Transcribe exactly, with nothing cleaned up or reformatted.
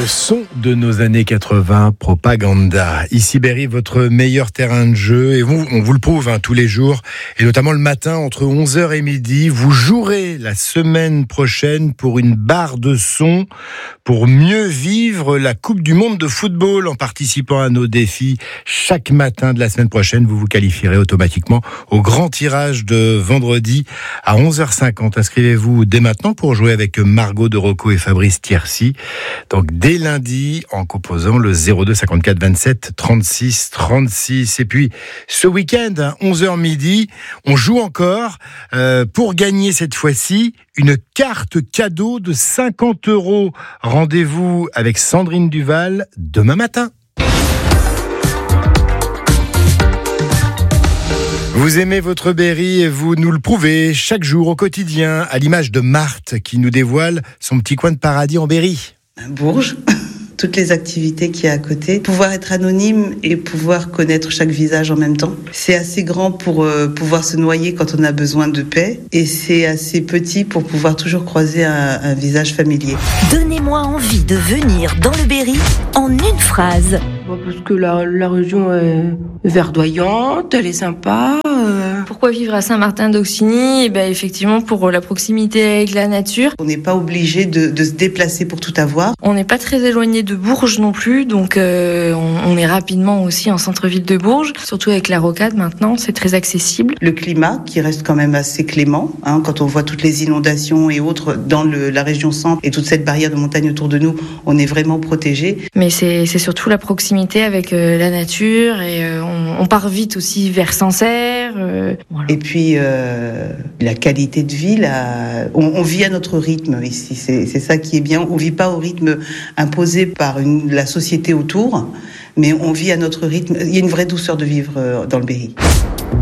Le son de nos années quatre-vingts, Propaganda. Ici Berry, votre meilleur terrain de jeu. Et vous, on vous le prouve hein, tous les jours. Et notamment le matin, entre onze heures et midi. Vous jouerez la semaine prochaine pour une barre de son pour mieux vivre la Coupe du Monde de football en participant à nos défis. Chaque matin de la semaine prochaine, vous vous qualifierez automatiquement au grand tirage de vendredi à onze heures cinquante. Inscrivez-vous dès maintenant pour jouer avec Margot de Rocco et Fabrice Thiercy. Donc dès lundi, en composant le zéro deux cinquante-quatre vingt-sept trente-six trente-six. Et puis ce week-end, hein, onze heures midi, on joue encore euh, pour gagner cette fois-ci une carte cadeau de cinquante euros. Rendez-vous avec Sandrine Duval demain matin. Vous aimez votre Berry et vous nous le prouvez chaque jour au quotidien, à l'image de Marthe qui nous dévoile son petit coin de paradis en Berry. Bourges, toutes les activités qu'il y a à côté, pouvoir être anonyme et pouvoir connaître chaque visage en même temps. C'est assez grand pour euh, pouvoir se noyer quand on a besoin de paix et c'est assez petit pour pouvoir toujours croiser un, un visage familier. Donnez-moi envie de venir dans le Berry en une phrase. Parce que la, la région est verdoyante, elle est sympa. Euh... Pourquoi vivre à Saint-Martin-d'Auxigny ? Eh ben, effectivement, pour la proximité avec la nature. On n'est pas obligé de, de se déplacer pour tout avoir. On n'est pas très éloigné de Bourges non plus, donc euh, on, on est rapidement aussi en centre-ville de Bourges. Surtout avec la rocade maintenant, c'est très accessible. Le climat qui reste quand même assez clément, hein, quand on voit toutes les inondations et autres dans le, la région centre et toute cette barrière de montagne autour de nous, on est vraiment protégé. Mais c'est, c'est surtout la proximité avec euh, la nature et euh, on, on part vite aussi vers Sancerre. Euh, voilà. Et puis euh, la qualité de vie, la... on, on vit à notre rythme ici, c'est, c'est ça qui est bien. On vit pas au rythme imposé par une, la société autour, mais on vit à notre rythme. Il y a une vraie douceur de vivre euh, dans le Berry.